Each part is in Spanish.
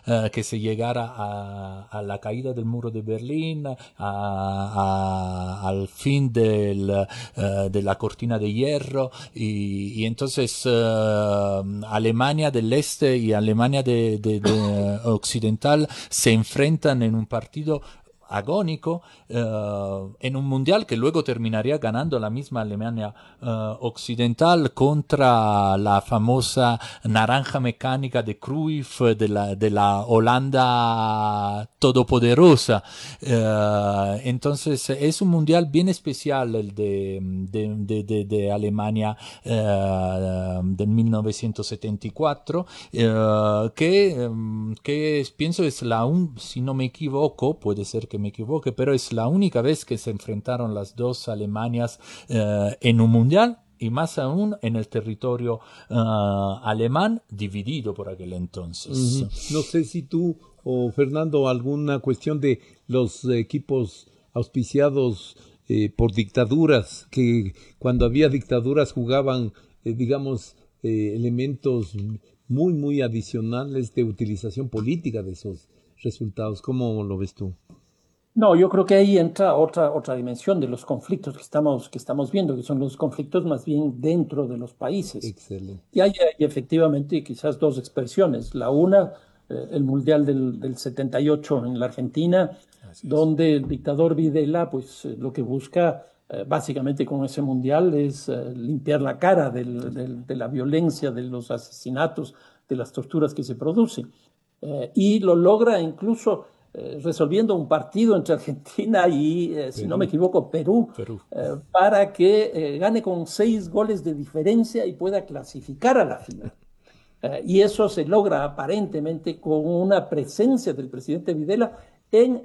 que se llegara a la caída del muro de Berlín, al fin de la cortina de hierro, y entonces Alemania del Este y Alemania de occidental se enfrentan en un partido agónico en un mundial que luego terminaría ganando la misma Alemania occidental contra la famosa naranja mecánica de Cruyff de la Holanda todopoderosa. Entonces es un mundial bien especial el de Alemania del 1974 que pienso es si no me equivoco, puede ser que me equivoque, pero es la única vez que se enfrentaron las dos Alemanias en un mundial y más aún en el territorio alemán dividido por aquel entonces. No sé si tú o Fernando alguna cuestión de los equipos auspiciados por dictaduras, que cuando había dictaduras jugaban, elementos muy adicionales de utilización política de esos resultados. ¿Cómo lo ves tú? No, yo creo que ahí entra otra dimensión de los conflictos que estamos viendo, que son los conflictos más bien dentro de los países. Excelente. Y hay efectivamente quizás dos expresiones. La una, el Mundial del 78 en la Argentina, donde el dictador Videla, pues lo que busca básicamente con ese Mundial es limpiar la cara de la violencia, de los asesinatos, de las torturas que se producen. Y lo logra incluso resolviendo un partido entre Argentina y, si no me equivoco, Perú. Para que gane con 6 goles de diferencia y pueda clasificar a la final. Y eso se logra aparentemente con una presencia del presidente Videla en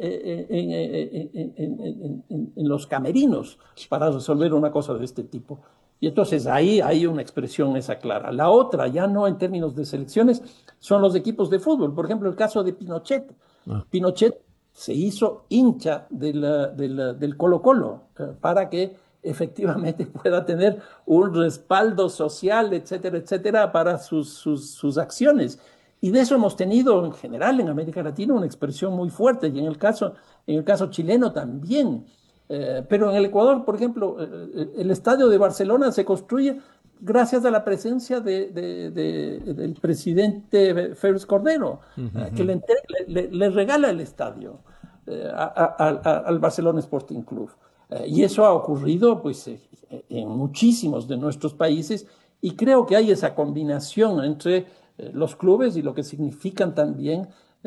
los camerinos para resolver una cosa de este tipo. Y entonces ahí hay una expresión esa clara. La otra, ya no en términos de selecciones, son los equipos de fútbol. Por ejemplo, el caso de Pinochet. Pinochet se hizo hincha del Colo-Colo para que efectivamente pueda tener un respaldo social, etcétera, etcétera, para sus acciones. Y de eso hemos tenido en general en América Latina una expresión muy fuerte, y en el caso chileno también. Pero en el Ecuador, por ejemplo, el estadio de Barcelona se construye gracias a la presencia del presidente Félix Cordero, que le regala el estadio al Barcelona Sporting Club. Y eso ha ocurrido pues, en muchísimos de nuestros países, y creo que hay esa combinación entre los clubes y lo que significan también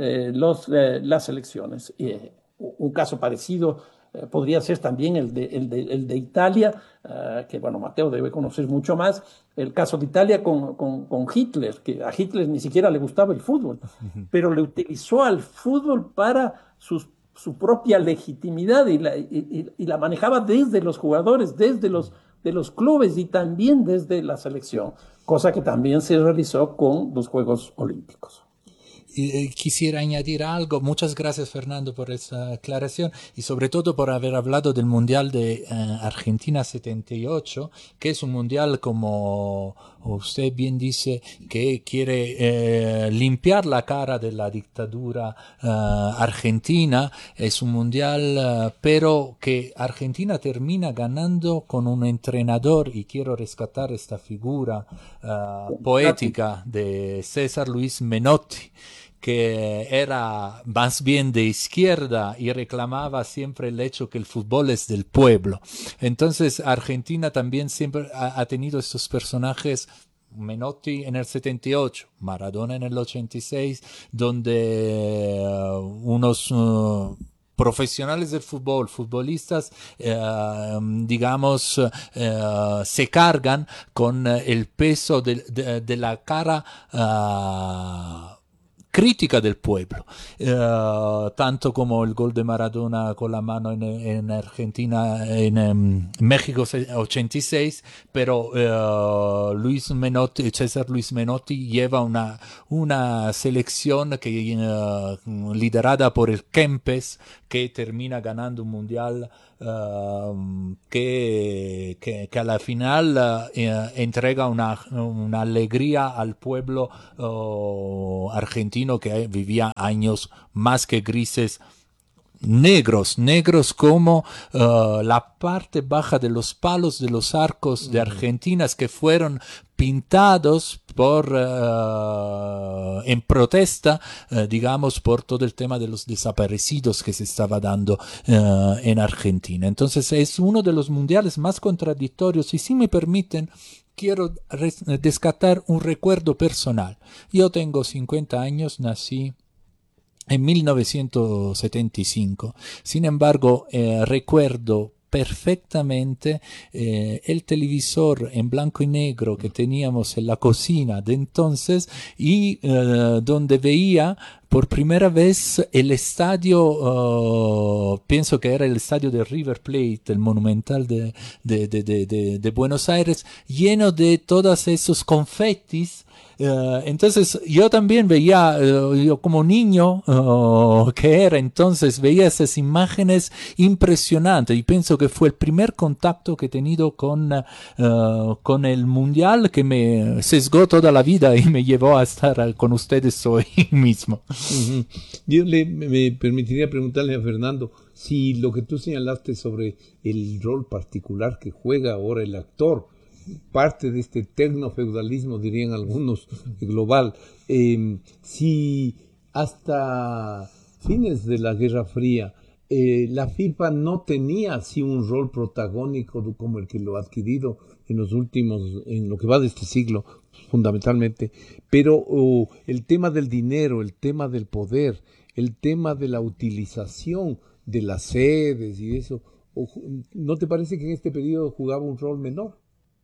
las selecciones. Un caso parecido podría ser también el de Italia, que bueno, Mateo debe conocer mucho más, el caso de Italia con Hitler, que a Hitler ni siquiera le gustaba el fútbol, pero le utilizó al fútbol para su propia legitimidad y la manejaba desde los jugadores, desde los clubes y también desde la selección, cosa que también se realizó con los Juegos Olímpicos. Quisiera añadir algo. Muchas gracias, Fernando, por esa aclaración y sobre todo por haber hablado del Mundial de Argentina 78, que es un mundial, como usted bien dice, que quiere limpiar la cara de la dictadura argentina. Es un mundial, pero que Argentina termina ganando con un entrenador, y quiero rescatar esta figura poética de César Luis Menotti, que era más bien de izquierda y reclamaba siempre el hecho que el fútbol es del pueblo. Entonces Argentina también siempre ha tenido estos personajes, Menotti en el 78, Maradona en el 86, donde unos profesionales del fútbol, futbolistas, digamos, se cargan con el peso de la cara crítica del pueblo, tanto como el gol de Maradona con la mano en Argentina, en México 86, pero César Luis Menotti lleva una selección que liderada por el Kempes, que termina ganando un mundial que a la final entrega una alegría al pueblo argentino que vivía años más que grises, negros como la parte baja de los palos de los arcos de Argentina que fueron pintados en protesta, digamos, por todo el tema de los desaparecidos que se estaba dando en Argentina. Entonces es uno de los mundiales más contradictorios y, si me permiten, quiero rescatar un recuerdo personal. Yo tengo 50 años, nací en 1975. Sin embargo, recuerdo perfectamente el televisor en blanco y negro que teníamos en la cocina de entonces y donde veía por primera vez el estadio, pienso que era el estadio de River Plate, el Monumental de Buenos Aires, lleno de todos esos confetis. Entonces yo también veía, yo como niño que era entonces, veía esas imágenes impresionantes y pienso que fue el primer contacto que he tenido con el mundial que me sesgó toda la vida y me llevó a estar con ustedes hoy mismo. Yo me permitiría preguntarle a Fernando si lo que tú señalaste sobre el rol particular que juega ahora el actor, parte de este tecnofeudalismo, dirían algunos, global, si hasta fines de la Guerra Fría la FIFA no tenía así un rol protagónico como el que lo ha adquirido en los últimos, en lo que va de este siglo, fundamentalmente, pero el tema del dinero, el tema del poder, el tema de la utilización de las sedes y eso, ¿no te parece que en este periodo jugaba un rol menor?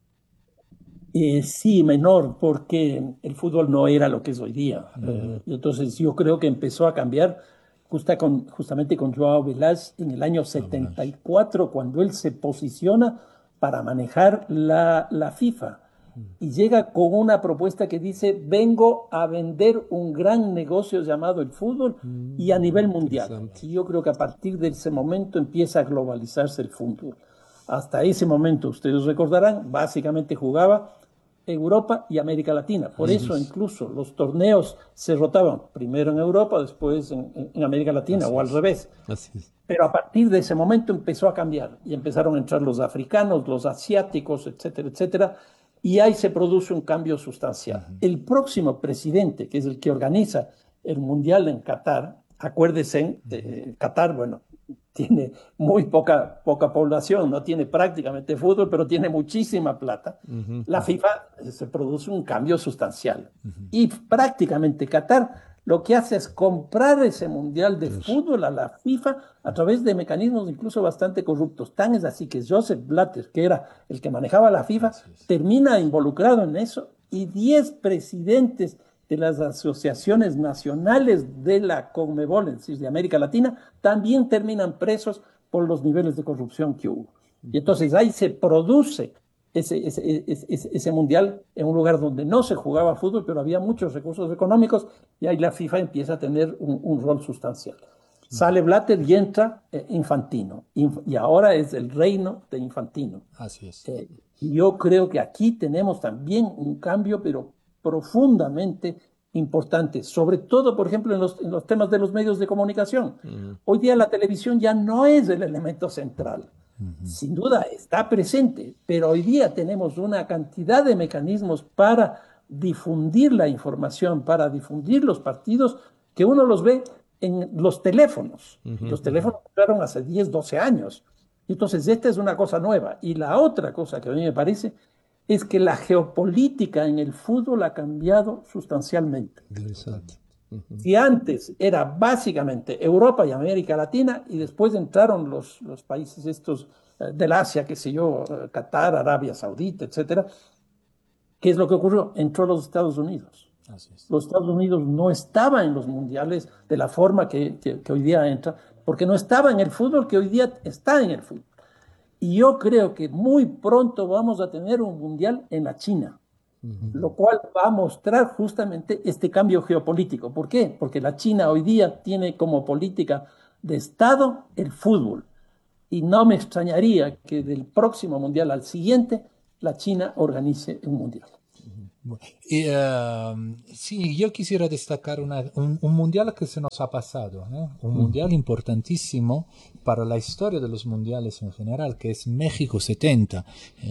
Sí, menor, porque el fútbol no era lo que es hoy día. Entonces yo creo que empezó a cambiar justamente con Joao Velás en el año 74, cuando él se posiciona para manejar la FIFA. Y llega con una propuesta que dice: vengo a vender un gran negocio llamado el fútbol y a nivel mundial. Y yo creo que a partir de ese momento empieza a globalizarse el fútbol. Hasta ese momento, ustedes recordarán, básicamente jugaba Europa y América Latina. Por eso incluso los torneos se rotaban primero en Europa, después en América Latina, o al revés. Pero a partir de ese momento empezó a cambiar y empezaron a entrar los africanos, los asiáticos, etcétera, etcétera. Y ahí se produce un cambio sustancial. El próximo presidente, que es el que organiza el Mundial en Qatar, acuérdense, Qatar, bueno, tiene muy poca población, no tiene prácticamente fútbol, pero tiene muchísima plata. La FIFA se produce un cambio sustancial. Y prácticamente Qatar lo que hace es comprar ese mundial de fútbol a la FIFA a través de mecanismos incluso bastante corruptos. Tan es así que Joseph Blatter, que era el que manejaba la FIFA, termina involucrado en eso, y 10 presidentes de las asociaciones nacionales de la CONMEBOL, es decir, de América Latina, también terminan presos por los niveles de corrupción que hubo. Y entonces ahí se produce ese mundial en un lugar donde no se jugaba fútbol, pero había muchos recursos económicos, y ahí la FIFA empieza a tener un rol sustancial. Sale Blatter y entra Infantino, y ahora es el reino de Infantino. Así es. Yo creo que aquí tenemos también un cambio, pero profundamente importante, sobre todo, por ejemplo, en los temas de los medios de comunicación. Hoy día la televisión ya no es el elemento central. Sin duda está presente, pero hoy día tenemos una cantidad de mecanismos para difundir la información, para difundir los partidos, que uno los ve en los teléfonos. Los teléfonos entraron hace 10, 12 años. Entonces, esta es una cosa nueva. Y la otra cosa que a mí me parece es que la geopolítica en el fútbol ha cambiado sustancialmente. Interesante. Si antes era básicamente Europa y América Latina, y después entraron los países estos del Asia, qué sé yo, Qatar, Arabia Saudita, etcétera, ¿qué es lo que ocurrió? Entró los Estados Unidos. Así es. Los Estados Unidos no estaban en los mundiales de la forma que hoy día entra, porque no estaba en el fútbol que hoy día está en el fútbol. Y yo creo que muy pronto vamos a tener un mundial en la China, lo cual va a mostrar justamente este cambio geopolítico. ¿Por qué? Porque la China hoy día tiene como política de Estado el fútbol. y no me extrañaría que del próximo mundial al siguiente la China organice un mundial. Y, sí, yo quisiera destacar un mundial que se nos ha pasado, ¿eh? Un mundial importantísimo para la historia de los mundiales en general, que es México 70.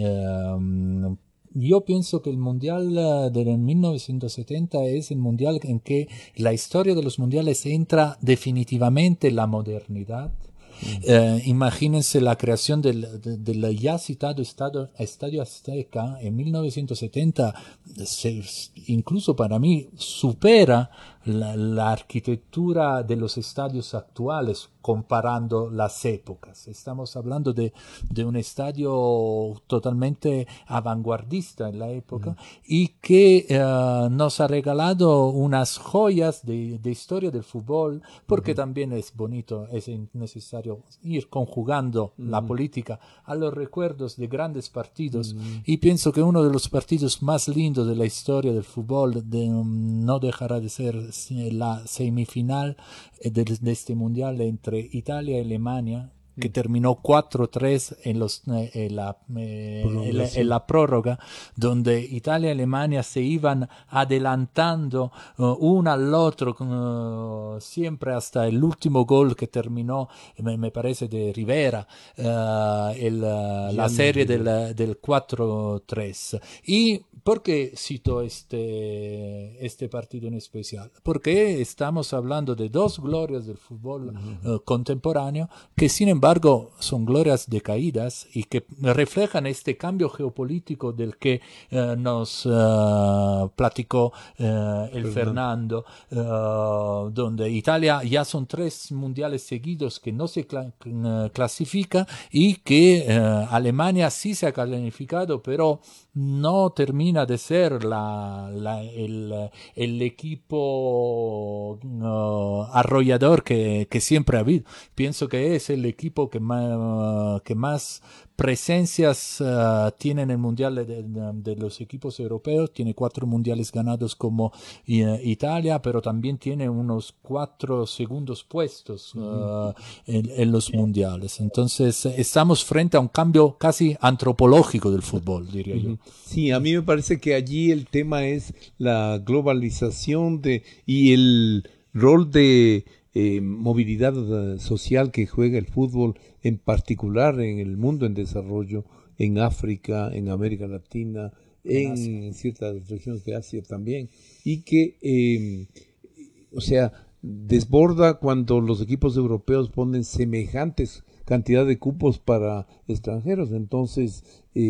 Yo pienso que el mundial de 1970 es el mundial en que la historia de los mundiales entra definitivamente en la modernidad. Imagínense la creación del ya citado Estadio Azteca en 1970, incluso para mí supera la arquitectura de los estadios actuales comparando las épocas. Estamos hablando de un estadio totalmente vanguardista en la época y que nos ha regalado unas joyas de historia del fútbol, porque también es bonito, es necesario ir conjugando la política a los recuerdos de grandes partidos, y pienso que uno de los partidos más lindos de la historia del fútbol no dejará de ser la semifinal de este mundial entre Italia y Alemania, que terminó 4-3 en la prórroga, donde Italia y Alemania se iban adelantando uno al otro, siempre hasta el último gol que terminó, me parece, de Rivera, la serie del 4-3. ¿Y por qué cito este partido en especial? Porque estamos hablando de dos glorias del fútbol contemporáneo, que sin embargo son glorias decaídas y que reflejan este cambio geopolítico del que nos platicó el Fernando, donde Italia ya son 3 mundiales seguidos que no se clasifica, y que Alemania sí se ha clasificado, pero no termina de ser el equipo arrollador que siempre ha habido. Pienso que es el equipo que más presencias tiene en el mundial de los equipos europeos. Tiene 4 mundiales ganados como Italia, pero también tiene unos 4 segundos puestos en los mundiales. Entonces estamos frente a un cambio casi antropológico del fútbol, diría yo. Sí, a mí me parece que allí el tema es la globalización y el rol de movilidad social que juega el fútbol, en particular en el mundo en desarrollo, en África, en América Latina, en ciertas regiones de Asia también, y que, o sea, desborda cuando los equipos europeos ponen semejantes cantidad de cupos para extranjeros. Entonces,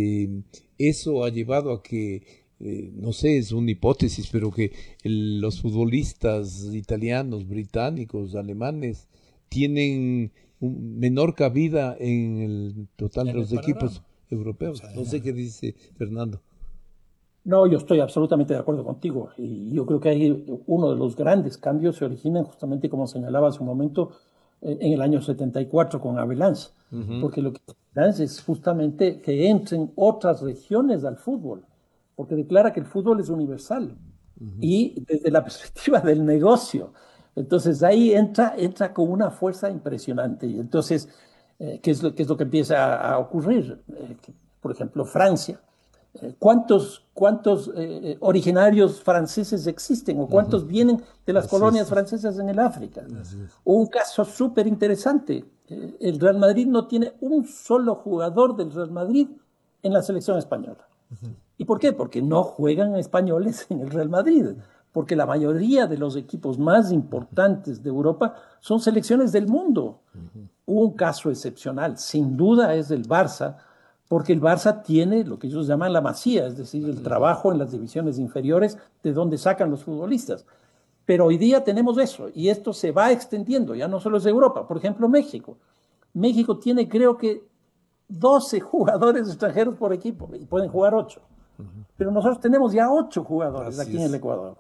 eso ha llevado a que, no sé, es una hipótesis, pero que los futbolistas italianos, británicos, alemanes, tienen menor cabida en el total de los equipos europeos. No sé qué dice Fernando. No, yo estoy absolutamente de acuerdo contigo, y yo creo que hay uno de los grandes cambios se origina justamente, como señalaba hace un momento, en el año 74 con Avalanche, porque lo que hace es justamente que entren otras regiones al fútbol, porque declara que el fútbol es universal y desde la perspectiva del negocio. Entonces ahí entra con una fuerza impresionante. Y entonces, ¿qué es lo que empieza a ocurrir? Por ejemplo, Francia. ¿Cuántos originarios franceses existen o cuántos vienen de las colonias francesas en el África? Un caso súper interesante. El Real Madrid no tiene un solo jugador del Real Madrid en la selección española. ¿Y por qué? Porque no juegan españoles en el Real Madrid. Porque la mayoría de los equipos más importantes de Europa son selecciones del mundo. Un caso excepcional, sin duda, es el Barça, porque el Barça tiene lo que ellos llaman la masía, es decir, el trabajo en las divisiones inferiores de donde sacan los futbolistas. Pero hoy día tenemos eso, y esto se va extendiendo, ya no solo es Europa. Por ejemplo, México. México tiene, creo que, 12 jugadores extranjeros por equipo, y pueden jugar 8. Pero nosotros tenemos ya 8 jugadores aquí en el Ecuador.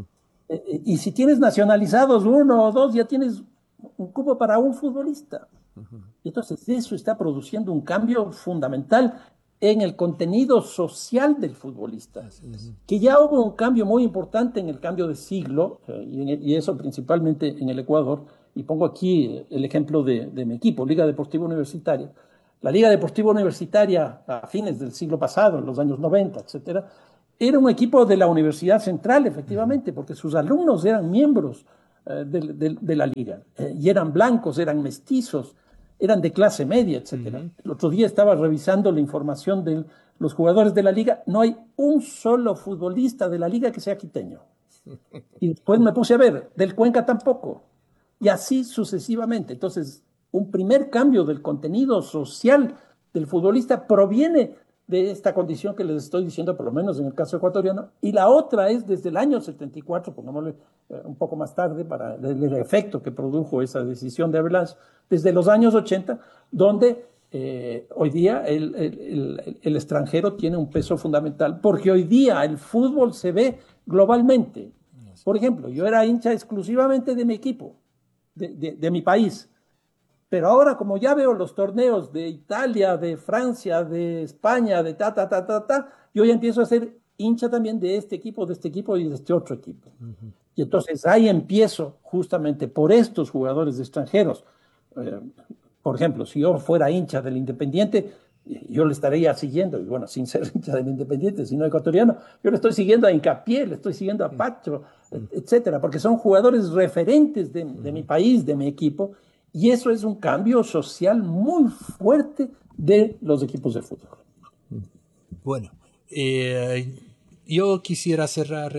Y si tienes nacionalizados 1 o 2, ya tienes un cupo para un futbolista. Y entonces eso está produciendo un cambio fundamental en el contenido social del futbolista. Que ya hubo un cambio muy importante en el cambio de siglo, y eso principalmente en el Ecuador. Y pongo aquí el ejemplo de mi equipo, Liga Deportiva Universitaria. la Liga Deportiva Universitaria a fines del siglo pasado, en los años 90, etcétera, era un equipo de la Universidad Central, efectivamente, porque sus alumnos eran miembros de la liga, y eran blancos, eran mestizos, eran de clase media, etcétera. El otro día estaba revisando la información de los jugadores de la liga, no hay un solo futbolista de la liga que sea quiteño. Y después me puse a ver, del Cuenca tampoco, y así sucesivamente. Entonces, un primer cambio del contenido social del futbolista proviene de esta condición que les estoy diciendo, por lo menos en el caso ecuatoriano, y la otra es desde el año 74, pongámosle un poco más tarde, para el efecto que produjo esa decisión de Avalanche, desde los años 80, donde hoy día el extranjero tiene un peso fundamental, porque hoy día el fútbol se ve globalmente. Por ejemplo, yo era hincha exclusivamente de mi equipo, de mi país. Pero ahora, como ya veo los torneos de Italia, de Francia, de España, de yo ya empiezo a ser hincha también de este equipo y de este otro equipo. Y entonces ahí empiezo justamente por estos jugadores extranjeros. Por ejemplo, si yo fuera hincha del Independiente, yo le estaría siguiendo, y bueno, sin ser hincha del Independiente, sino ecuatoriano, yo le estoy siguiendo a Hincapié, le estoy siguiendo a Pacho, etcétera, porque son jugadores referentes de mi país, de mi equipo, y eso es un cambio social muy fuerte de los equipos de fútbol. Bueno, yo quisiera cerrar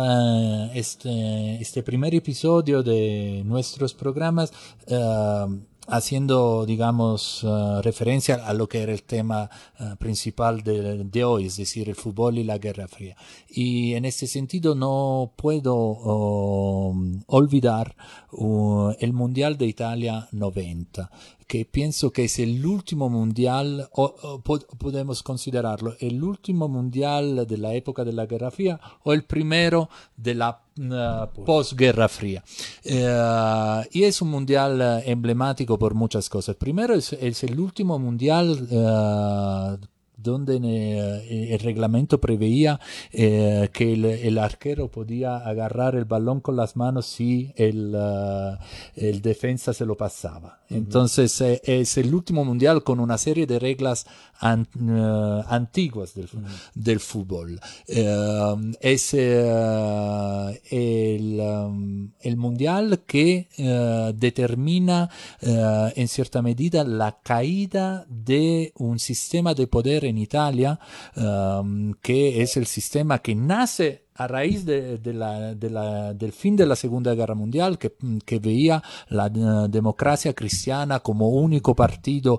este primer episodio de nuestros programas haciendo, digamos, referencia a lo que era el tema principal de hoy, es decir, el fútbol y la Guerra Fría. Y en este sentido no puedo olvidar el Mundial de Italia 90, que pienso que es el último mundial, podemos considerarlo el último mundial de la época de la Guerra Fría o el primero de la posguerra fría. Y es un mundial emblemático por muchas cosas. Primero es el último mundial donde el reglamento preveía que el arquero podía agarrar el balón con las manos si el defensa se lo pasaba. Entonces es el último mundial con una serie de reglas antiguas del fútbol. Es el mundial que determina en cierta medida la caída de un sistema de poder en Italia, que es el sistema que nace a raíz del fin de la Segunda Guerra Mundial, que veía la democracia cristiana como único partido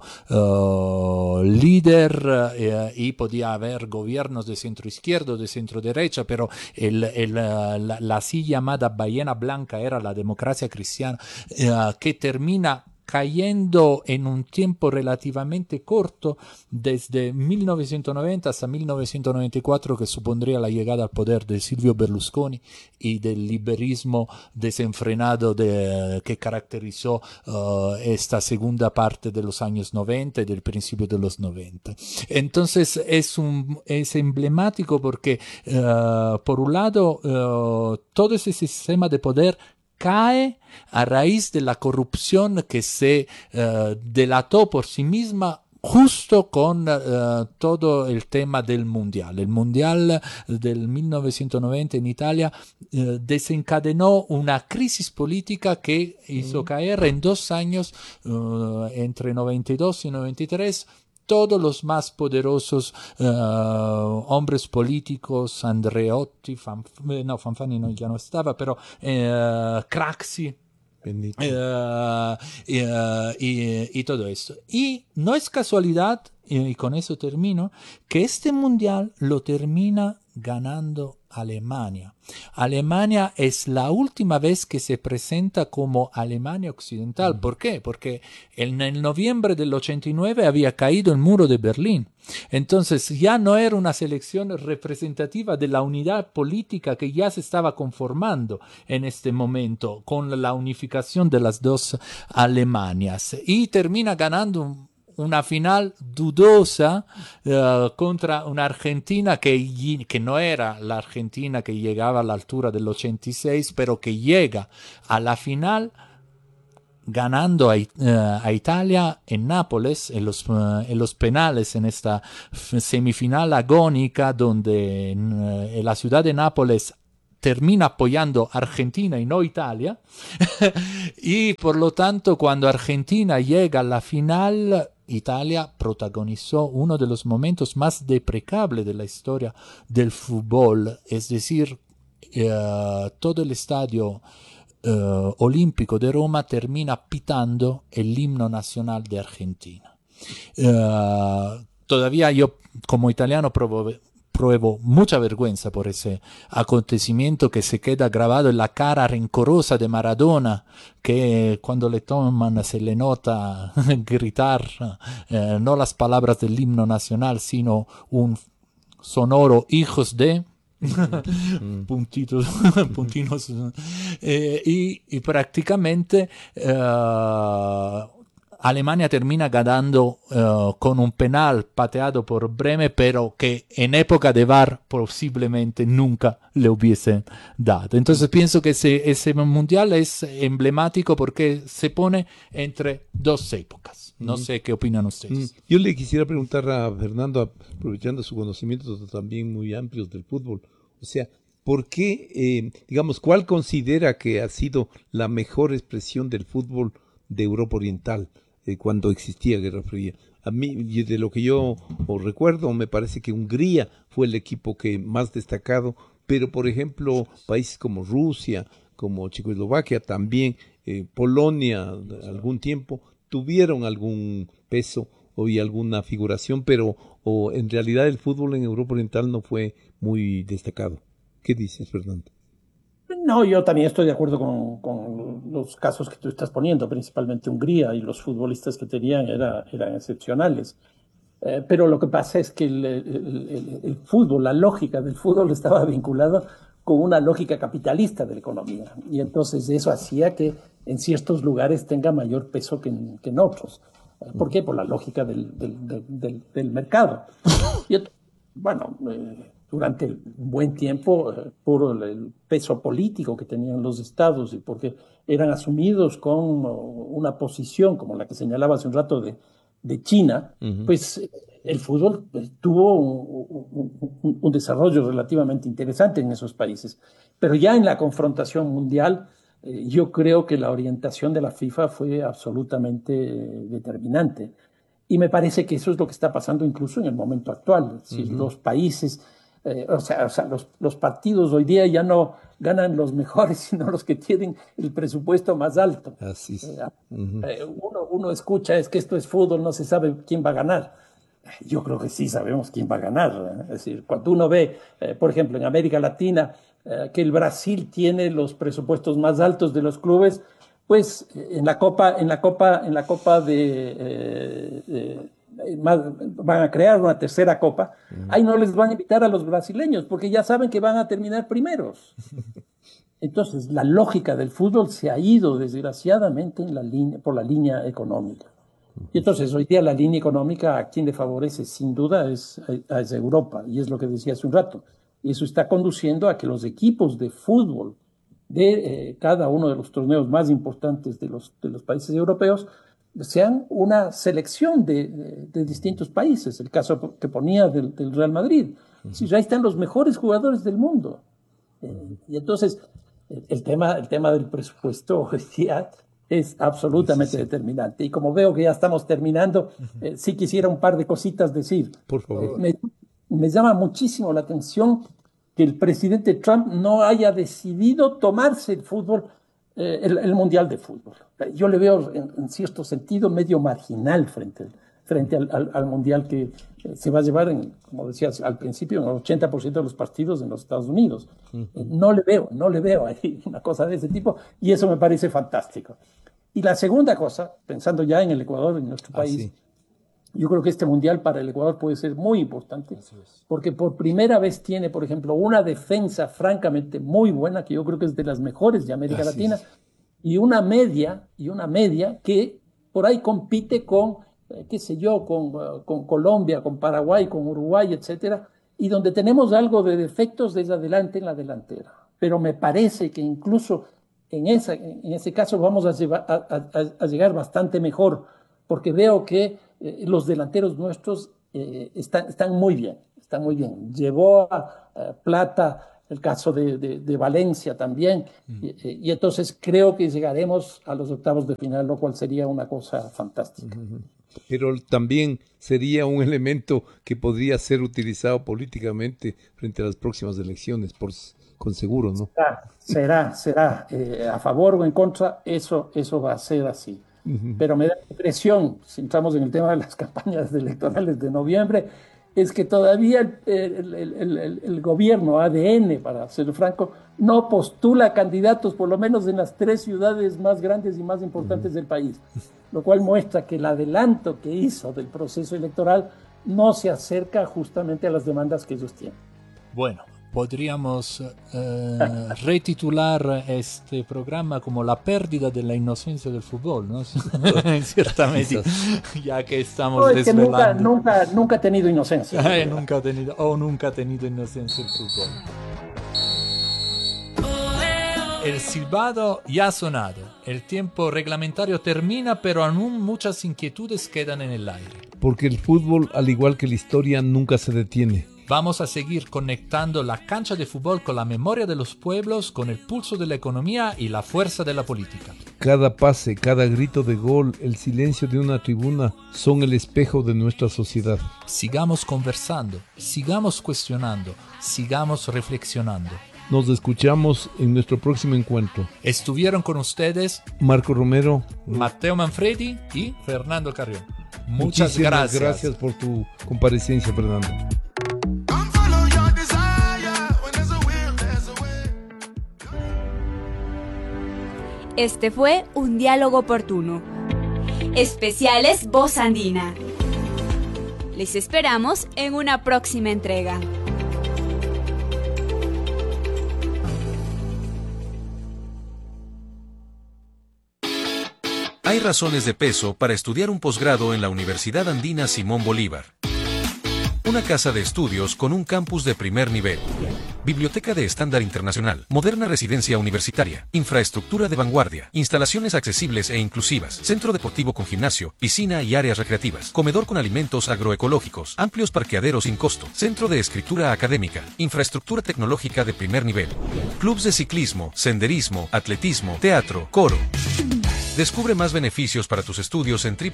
líder, y podía haber gobiernos de centro izquierdo, de centro derecha, pero la así llamada ballena blanca era la democracia cristiana, que termina cayendo en un tiempo relativamente corto, desde 1990 hasta 1994, que supondría la llegada al poder de Silvio Berlusconi y del liberismo desenfrenado que caracterizó esta segunda parte de los años 90 y del principio de los 90. Entonces es emblemático porque por un lado todo ese sistema de poder cae a raíz de la corrupción que se delató por sí misma justo con todo el tema del mundial. El mundial del 1990 en Italia desencadenó una crisis política que hizo caer en 2 años, entre 92 y 93, todos los más poderosos hombres políticos, Andreotti, Fanfani no, ya no estaba, pero Craxi, y todo esto. Y no es casualidad, y con eso termino, que este mundial lo termina ganando Alemania. Alemania es la última vez que se presenta como Alemania Occidental. ¿Por qué? Porque en el noviembre del 89 había caído el muro de Berlín. Entonces ya no era una selección representativa de la unidad política que ya se estaba conformando en este momento con la unificación de las dos Alemanias. Y termina ganando una final dudosa contra una Argentina que no era la Argentina que llegaba a la altura del 86, pero que llega a la final ganando a Italia en Nápoles en los penales en esta semifinal agónica donde la ciudad de Nápoles termina apoyando a Argentina y no Italia. Y por lo tanto, cuando Argentina llega a la final, Italia protagonizó uno de los momentos más deprecables de la historia del fútbol, es decir, todo el estadio olímpico de Roma termina pitando el himno nacional de Argentina. Todavía yo como italiano pruebo mucha vergüenza por ese acontecimiento que se queda grabado en la cara rencorosa de Maradona, que cuando le toman se le nota gritar no las palabras del himno nacional, sino un sonoro hijos de puntitos, puntinos, y prácticamente Alemania termina ganando con un penal pateado por Breme, pero que en época de VAR posiblemente nunca le hubiesen dado. Entonces pienso que ese mundial es emblemático porque se pone entre dos épocas. No sé qué opinan ustedes. Yo le quisiera preguntar a Fernando, aprovechando su conocimiento también muy amplio del fútbol, o sea, ¿por qué, digamos, cuál considera que ha sido la mejor expresión del fútbol de Europa Oriental cuando existía Guerra Fría? A mí, de lo que yo recuerdo, me parece que Hungría fue el equipo que más destacado, pero por ejemplo, países como Rusia, como Checoslovaquia, también Polonia, algún tiempo, tuvieron algún peso y alguna figuración, pero en realidad el fútbol en Europa Oriental no fue muy destacado. ¿Qué dices, Fernando? No, yo también estoy de acuerdo con los casos que tú estás poniendo, principalmente Hungría, y los futbolistas que tenían eran excepcionales. Pero lo que pasa es que el fútbol, la lógica del fútbol estaba vinculada con una lógica capitalista de la economía. Y entonces eso hacía que en ciertos lugares tenga mayor peso que en otros. ¿Por qué? Por la lógica del mercado. Y bueno, durante un buen tiempo, por el peso político que tenían los estados y porque eran asumidos con una posición como la que señalaba hace un rato de China, pues el fútbol tuvo un desarrollo relativamente interesante en esos países. Pero ya en la confrontación mundial, yo creo que la orientación de la FIFA fue absolutamente determinante. Y me parece que eso es lo que está pasando incluso en el momento actual. Si los países, o sea los partidos hoy día ya no ganan los mejores, sino los que tienen el presupuesto más alto. Así es. Uno escucha, es que esto es fútbol, no se sabe quién va a ganar. Yo creo que sí sabemos quién va a ganar. Es decir, cuando uno ve, por ejemplo, en América Latina, que el Brasil tiene los presupuestos más altos de los clubes, pues en la Copa van a crear una tercera Copa. Ahí no les van a invitar a los brasileños porque ya saben que van a terminar primeros. Entonces, la lógica del fútbol se ha ido desgraciadamente por la línea económica. Y entonces, hoy día la línea económica a quien le favorece sin duda es Europa, y es lo que decía hace un rato. Y eso está conduciendo a que los equipos de fútbol de cada uno de los torneos más importantes de los países europeos sean una selección de distintos países. El caso que ponía del Real Madrid. Si ya están los mejores jugadores del mundo. Y entonces, el tema del presupuesto hoy día es absolutamente determinante. Y como veo que ya estamos terminando, sí quisiera un par de cositas decir. Por favor. Me llama muchísimo la atención que el presidente Trump no haya decidido tomarse el fútbol, el Mundial de Fútbol. Yo le veo en cierto sentido medio marginal frente al Mundial que se va a llevar, como decías al principio, en el 80% de los partidos en los Estados Unidos. No le veo ahí una cosa de ese tipo, y eso me parece fantástico. Y la segunda cosa, pensando ya en el Ecuador, en nuestro país, sí. Yo creo que este mundial para el Ecuador puede ser muy importante, porque por primera vez tiene, por ejemplo, una defensa francamente muy buena, que yo creo que es de las mejores de América Latina, y una media que por ahí compite con, qué sé yo, con Colombia, con Paraguay, con Uruguay, etcétera, y donde tenemos algo de defectos desde adelante en la delantera. Pero me parece que incluso en ese caso vamos a llegar bastante mejor, porque veo que los delanteros nuestros están muy bien, están muy bien. Llevó a Plata, el caso de Valencia también, y entonces creo que llegaremos a los octavos de final, lo cual sería una cosa fantástica. Pero también sería un elemento que podría ser utilizado políticamente frente a las próximas elecciones, con seguro, ¿no? Será, a favor o en contra, eso va a ser así. Pero me da la impresión, si entramos en el tema de las campañas electorales de noviembre, es que todavía el gobierno ADN, para ser franco, no postula candidatos, por lo menos en las 3 ciudades más grandes y más importantes del país, lo cual muestra que el adelanto que hizo del proceso electoral no se acerca justamente a las demandas que ellos tienen. Bueno, podríamos retitular este programa como la pérdida de la inocencia del fútbol, ¿no? En cierta medida, ya que estamos desvelando. Nunca ha tenido inocencia. Nunca ha tenido inocencia el fútbol. El silbado ya ha sonado. El tiempo reglamentario termina, pero aún muchas inquietudes quedan en el aire. Porque el fútbol, al igual que la historia, nunca se detiene. Vamos a seguir conectando la cancha de fútbol con la memoria de los pueblos, con el pulso de la economía y la fuerza de la política. Cada pase, cada grito de gol, el silencio de una tribuna son el espejo de nuestra sociedad. Sigamos conversando, sigamos cuestionando, sigamos reflexionando. Nos escuchamos en nuestro próximo encuentro. Estuvieron con ustedes Marco Romero, Mateo Manfredi y Fernando Carrión. Muchas gracias. Gracias por tu comparecencia, Fernando. Este fue Un Diálogo Oportuno. Especiales Voz Andina. Les esperamos en una próxima entrega. Hay razones de peso para estudiar un posgrado en la Universidad Andina Simón Bolívar. Una casa de estudios con un campus de primer nivel. Biblioteca de estándar internacional, moderna residencia universitaria, infraestructura de vanguardia, instalaciones accesibles e inclusivas, centro deportivo con gimnasio, piscina y áreas recreativas, comedor con alimentos agroecológicos, amplios parqueaderos sin costo, centro de escritura académica, infraestructura tecnológica de primer nivel, clubs de ciclismo, senderismo, atletismo, teatro, coro. Descubre más beneficios para tus estudios en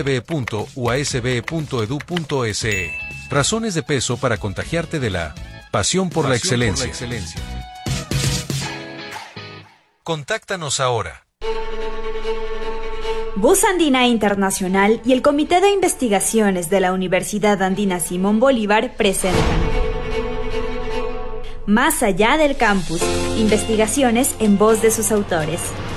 www.uasb.edu.se. Razones de peso para contagiarte de la pasión por la excelencia. Contáctanos ahora. Voz Andina Internacional y el Comité de Investigaciones de la Universidad Andina Simón Bolívar presentan Más allá del campus, investigaciones en voz de sus autores.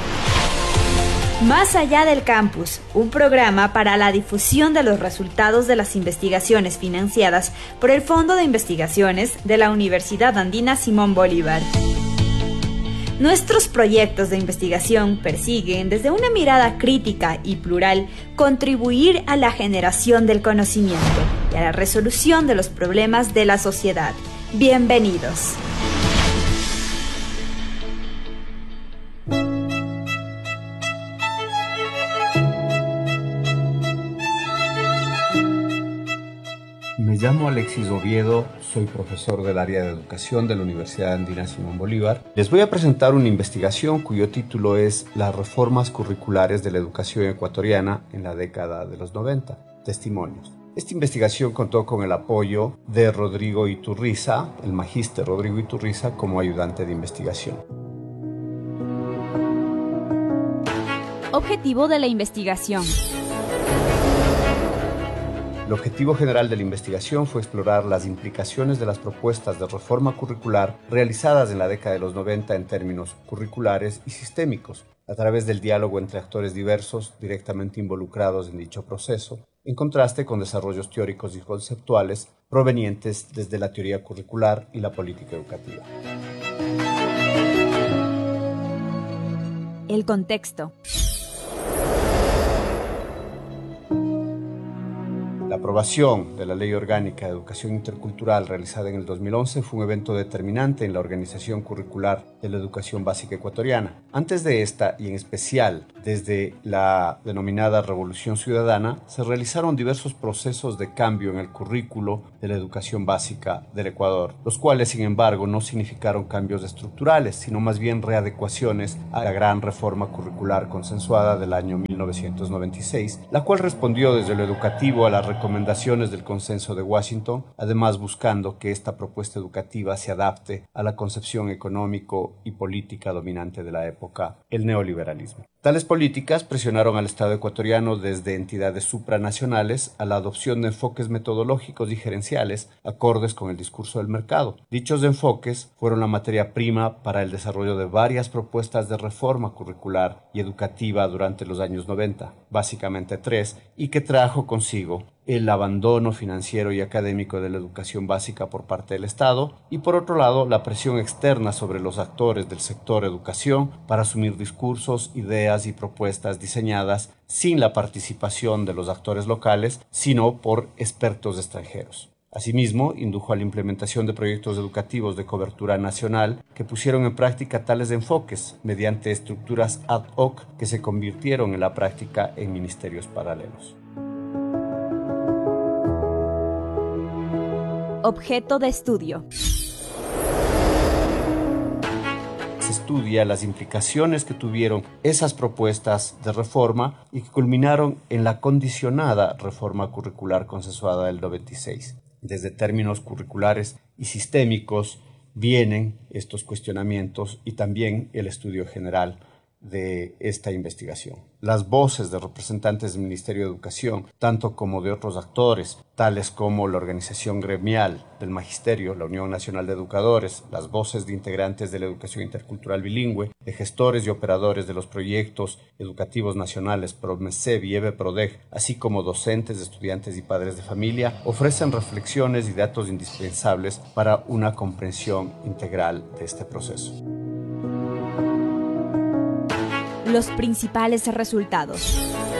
Más allá del campus, un programa para la difusión de los resultados de las investigaciones financiadas por el Fondo de Investigaciones de la Universidad Andina Simón Bolívar. Nuestros proyectos de investigación persiguen, desde una mirada crítica y plural, contribuir a la generación del conocimiento y a la resolución de los problemas de la sociedad. Bienvenidos. Me llamo Alexis Oviedo, soy profesor del área de educación de la Universidad Andina Simón Bolívar. Les voy a presentar una investigación cuyo título es Las reformas curriculares de la educación ecuatoriana en la década de los 90. Testimonios. Esta investigación contó con el apoyo de Rodrigo Iturriza, el magíster Rodrigo Iturriza, como ayudante de investigación. Objetivo de la investigación. El objetivo general de la investigación fue explorar las implicaciones de las propuestas de reforma curricular realizadas en la década de los 90 en términos curriculares y sistémicos, a través del diálogo entre actores diversos directamente involucrados en dicho proceso, en contraste con desarrollos teóricos y conceptuales provenientes desde la teoría curricular y la política educativa. El contexto. La aprobación de la Ley Orgánica de Educación Intercultural realizada en el 2011 fue un evento determinante en la organización curricular de la educación básica ecuatoriana. Antes de esta, y en especial desde la denominada Revolución Ciudadana, se realizaron diversos procesos de cambio en el currículo de la educación básica del Ecuador, los cuales, sin embargo, no significaron cambios estructurales, sino más bien readecuaciones a la gran reforma curricular consensuada del año 1996, la cual respondió desde lo educativo a las recomendaciones del Consenso de Washington, además buscando que esta propuesta educativa se adapte a la concepción económico y política dominante de la época, el neoliberalismo. Tales políticas presionaron al Estado ecuatoriano desde entidades supranacionales a la adopción de enfoques metodológicos diferenciales acordes con el discurso del mercado. Dichos enfoques fueron la materia prima para el desarrollo de varias propuestas de reforma curricular y educativa durante los años 90, básicamente 3, y que trajo consigo el abandono financiero y académico de la educación básica por parte del Estado y, por otro lado, la presión externa sobre los actores del sector educación para asumir discursos, ideas y propuestas diseñadas sin la participación de los actores locales, sino por expertos extranjeros. Asimismo, indujo a la implementación de proyectos educativos de cobertura nacional que pusieron en práctica tales enfoques mediante estructuras ad hoc que se convirtieron en la práctica en ministerios paralelos. Objeto de estudio. Se estudia las implicaciones que tuvieron esas propuestas de reforma y que culminaron en la condicionada reforma curricular consensuada del 96. Desde términos curriculares y sistémicos vienen estos cuestionamientos y también el estudio general de esta investigación. Las voces de representantes del Ministerio de Educación, tanto como de otros actores, tales como la organización gremial del Magisterio, la Unión Nacional de Educadores, las voces de integrantes de la educación intercultural bilingüe, de gestores y operadores de los proyectos educativos nacionales PROMESEB y EBE-PRODEG, así como docentes, estudiantes y padres de familia, ofrecen reflexiones y datos indispensables para una comprensión integral de este proceso. Los principales resultados.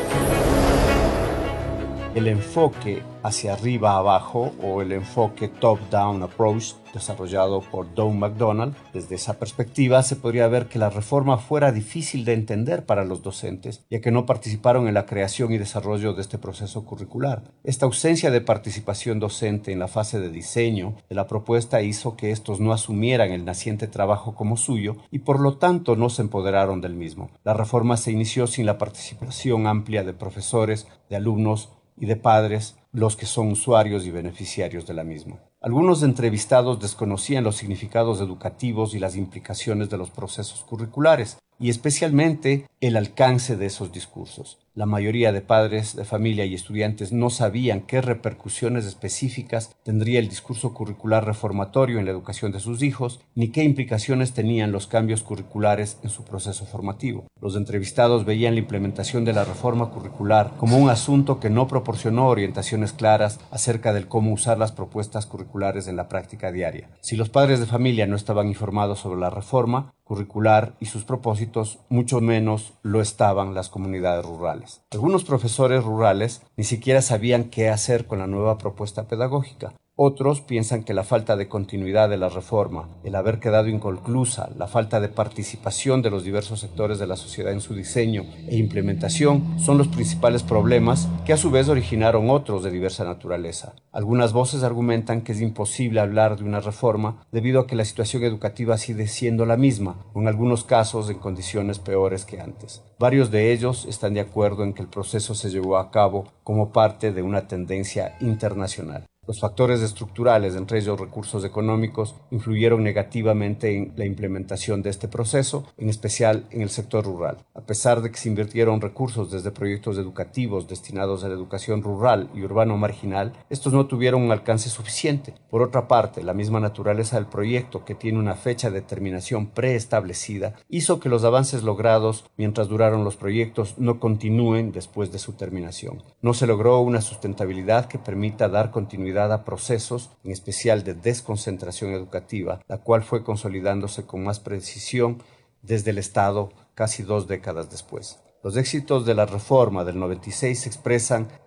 El enfoque hacia arriba a abajo o el enfoque top-down approach desarrollado por Doug McDonald, desde esa perspectiva se podría ver que la reforma fuera difícil de entender para los docentes, ya que no participaron en la creación y desarrollo de este proceso curricular. Esta ausencia de participación docente en la fase de diseño de la propuesta hizo que estos no asumieran el naciente trabajo como suyo y por lo tanto no se empoderaron del mismo. La reforma se inició sin la participación amplia de profesores, de alumnos y de padres, los que son usuarios y beneficiarios de la misma. Algunos entrevistados desconocían los significados educativos y las implicaciones de los procesos curriculares, y especialmente el alcance de esos discursos. La mayoría de padres de familia y estudiantes no sabían qué repercusiones específicas tendría el discurso curricular reformatorio en la educación de sus hijos, ni qué implicaciones tenían los cambios curriculares en su proceso formativo. Los entrevistados veían la implementación de la reforma curricular como un asunto que no proporcionó orientaciones claras acerca del cómo usar las propuestas curriculares en la práctica diaria. Si los padres de familia no estaban informados sobre la reforma curricular y sus propósitos, mucho menos lo estaban las comunidades rurales. Algunos profesores rurales ni siquiera sabían qué hacer con la nueva propuesta pedagógica. Otros piensan que la falta de continuidad de la reforma, el haber quedado inconclusa, la falta de participación de los diversos sectores de la sociedad en su diseño e implementación son los principales problemas que a su vez originaron otros de diversa naturaleza. Algunas voces argumentan que es imposible hablar de una reforma debido a que la situación educativa sigue siendo la misma, o en algunos casos en condiciones peores que antes. Varios de ellos están de acuerdo en que el proceso se llevó a cabo como parte de una tendencia internacional. Los factores estructurales, entre ellos recursos económicos, influyeron negativamente en la implementación de este proceso, en especial en el sector rural. A pesar de que se invirtieron recursos desde proyectos educativos destinados a la educación rural y urbano marginal, estos no tuvieron un alcance suficiente. Por otra parte, la misma naturaleza del proyecto, que tiene una fecha de terminación preestablecida, hizo que los avances logrados mientras duraron los proyectos no continúen después de su terminación. No se logró una sustentabilidad que permita dar continuidad a procesos, en especial de desconcentración educativa, la cual fue consolidándose con más precisión desde el Estado casi 2 décadas después. Los éxitos de la reforma del 96 se expresan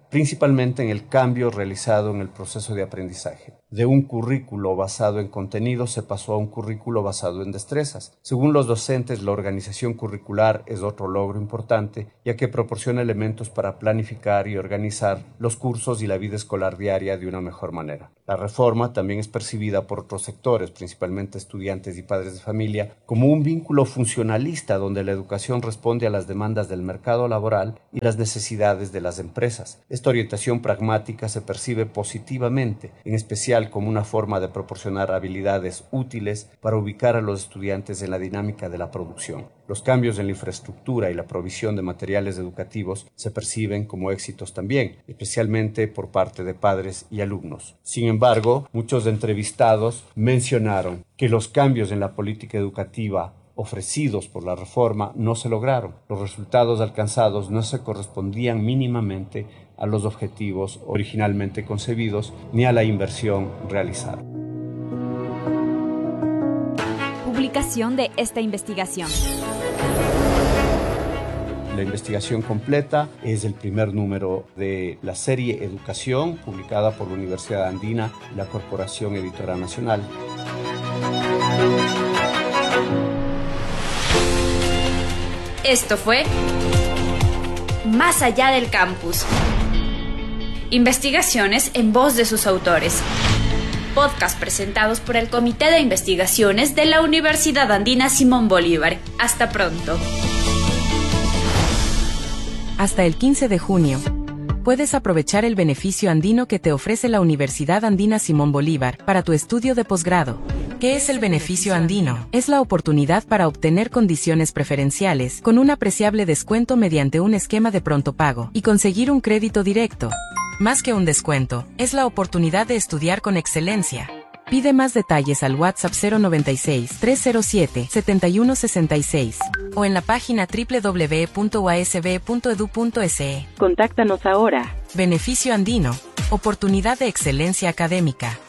principalmente en el cambio realizado en el proceso de aprendizaje. De un currículo basado en contenidos se pasó a un currículo basado en destrezas. Según los docentes, la organización curricular es otro logro importante, ya que proporciona elementos para planificar y organizar los cursos y la vida escolar diaria de una mejor manera. La reforma también es percibida por otros sectores, principalmente estudiantes y padres de familia, como un vínculo funcionalista donde la educación responde a las demandas del mercado laboral y las necesidades de las empresas. Esta orientación pragmática se percibe positivamente, en especial como una forma de proporcionar habilidades útiles para ubicar a los estudiantes en la dinámica de la producción. Los cambios en la infraestructura y la provisión de materiales educativos se perciben como éxitos también, especialmente por parte de padres y alumnos. Sin embargo, muchos entrevistados mencionaron que los cambios en la política educativa ofrecidos por la reforma no se lograron. Los resultados alcanzados no se correspondían mínimamente a los objetivos originalmente concebidos ni a la inversión realizada. Publicación de esta investigación. La investigación completa es el primer número de la serie Educación, publicada por la Universidad Andina y la Corporación Editora Nacional. Esto fue Más allá del campus. Investigaciones en voz de sus autores. Podcast presentados por el Comité de Investigaciones de la Universidad Andina Simón Bolívar. Hasta pronto. Hasta el 15 de junio. Puedes aprovechar el beneficio andino que te ofrece la Universidad Andina Simón Bolívar para tu estudio de posgrado. ¿Qué es el beneficio andino? Es la oportunidad para obtener condiciones preferenciales con un apreciable descuento mediante un esquema de pronto pago y conseguir un crédito directo. Más que un descuento, es la oportunidad de estudiar con excelencia. Pide más detalles al WhatsApp 096-307-7166 o en la página www.uasb.edu.se. Contáctanos ahora. Beneficio andino. Oportunidad de excelencia académica.